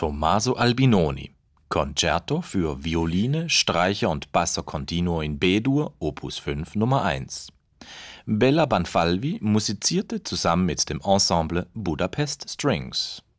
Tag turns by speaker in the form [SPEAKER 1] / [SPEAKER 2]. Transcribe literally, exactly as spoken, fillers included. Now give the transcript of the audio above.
[SPEAKER 1] Tommaso Albinoni: Concerto für Violine, Streicher und Basso continuo in B-Dur, Opus fünf Nummer eins. Bella Banfalvi musizierte zusammen mit dem Ensemble Budapest Strings